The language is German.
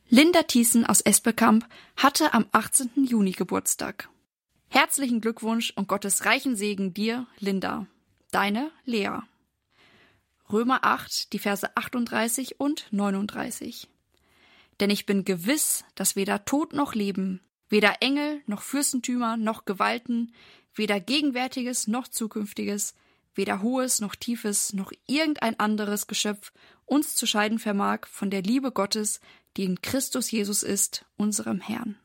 Linda Thiessen aus Espelkamp hatte am 18. Juni Geburtstag. Herzlichen Glückwunsch und Gottes reichen Segen dir, Linda. Deine Lea. Römer 8, die Verse 38 und 39. Denn ich bin gewiss, dass weder Tod noch Leben, weder Engel noch Fürstentümer noch Gewalten, weder Gegenwärtiges noch Zukünftiges, weder Hohes noch Tiefes noch irgendein anderes Geschöpf uns zu scheiden vermag von der Liebe Gottes, die in Christus Jesus ist, unserem Herrn.